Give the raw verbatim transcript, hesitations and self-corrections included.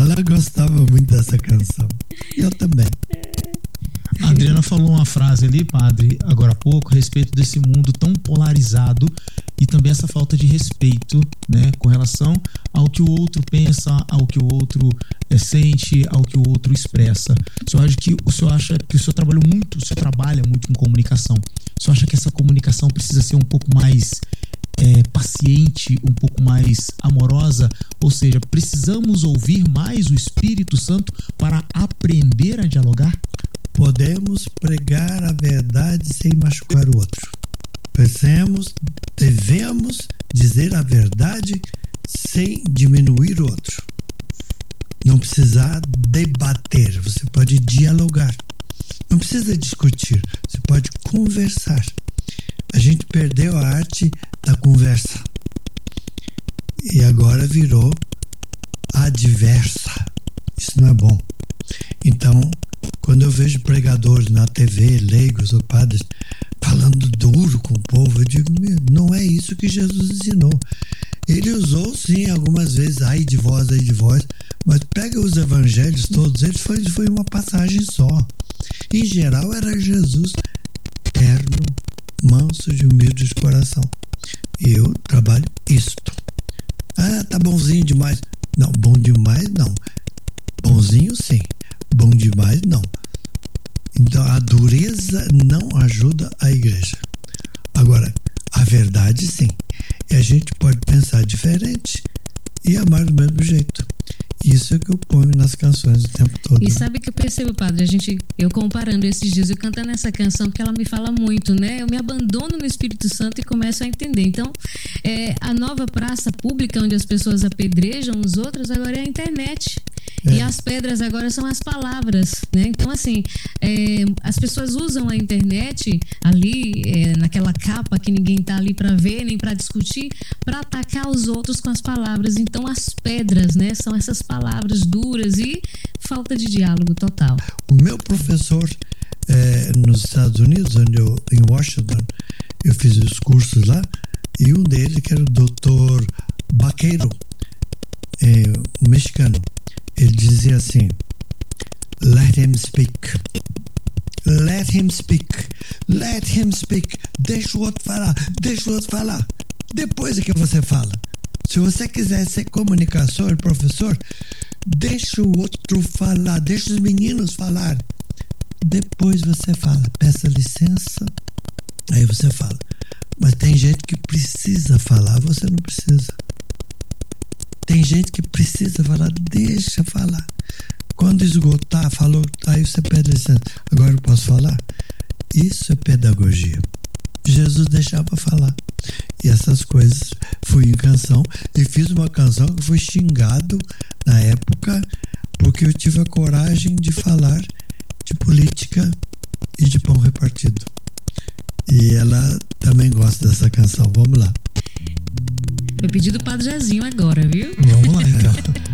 Ela gostava muito dessa canção. Eu também. A Adriana falou uma frase ali, padre, agora há pouco, a respeito desse mundo tão polarizado e também essa falta de respeito, né, com relação ao que o outro pensa, ao que o outro é, sente, ao que o outro expressa. O senhor acha que o senhor acha que o senhor trabalha muito, o senhor trabalha muito com comunicação. O senhor acha que essa comunicação precisa ser um pouco mais é, paciente, um pouco mais amorosa? Ou seja, precisamos ouvir mais o Espírito Santo para aprender a dialogar? Podemos pregar a verdade sem machucar o outro. Pensemos, devemos dizer a verdade sem diminuir o outro. Não precisa debater, você pode dialogar. Não precisa discutir, você pode conversar. A gente perdeu a arte da conversa e agora virou adversa. Isso não é bom. Então, quando eu vejo pregadores na T V, leigos ou padres, falando duro com o povo, eu digo, não é isso que Jesus ensinou. Ele usou, sim, algumas vezes, ai de vós, ai de vós, mas pega os evangelhos todos, eles foi, foi uma passagem só. Em geral, era Jesus terno, manso de humilde de coração. Eu trabalho isto. Ah, tá bonzinho demais. Não, bom demais não. Bonzinho sim, bom demais não. Então a dureza não ajuda a igreja. Agora, a verdade sim. E a gente pode pensar diferente e amar do mesmo jeito. Isso é que eu ponho nas canções o tempo todo. E sabe que eu percebo, padre, a gente, eu comparando esses dias, eu cantando essa canção, porque ela me fala muito, né? Eu me abandono no Espírito Santo e começo a entender. Então, é, a nova praça pública onde as pessoas apedrejam os outros agora é a internet. É. E as pedras agora são as palavras, né? Então, assim, é, as pessoas usam a internet ali, é, naquela capa que ninguém tá ali para ver, nem para discutir, para atacar os outros com as palavras. Então, as pedras, né? São essas palavras duras e falta de diálogo total. O meu professor é, nos Estados Unidos, onde eu, em Washington, eu fiz os cursos lá, e um deles, que era o doutor Baqueiro, é, um mexicano, ele dizia assim: let him speak, let him speak, let him speak, deixa o outro falar, deixa o outro falar, depois é que você fala. Se você quiser ser comunicador, professor, deixa o outro falar, deixa os meninos falar, depois você fala, peça licença, aí você fala. Mas tem gente que precisa falar, você não precisa. Tem gente que precisa falar, deixa falar. Quando esgotar, falou, aí você pede licença. Agora eu posso falar? Isso é pedagogia. Jesus deixava falar. E essas coisas, fui em canção e fiz uma canção que foi xingado na época porque eu tive a coragem de falar de política e de pão repartido. E ela também gosta dessa canção. Vamos lá. Foi pedido do Padre Jezinho agora, viu? Vamos lá, então.